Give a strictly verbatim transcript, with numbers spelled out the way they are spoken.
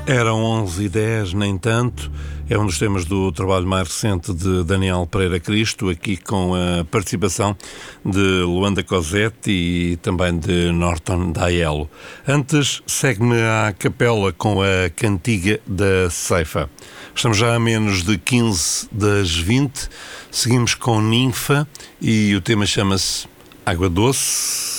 Eram onze e dez, nem tanto. É um dos temas do trabalho mais recente de Daniel Pereira Cristo, aqui com a participação de Luanda Cosette e também de Norton Daiello. Antes, segue-me à capela com a Cantiga da Ceifa. Estamos já a menos de quinze das vinte, seguimos com Ninfa e o tema chama-se Água Doce.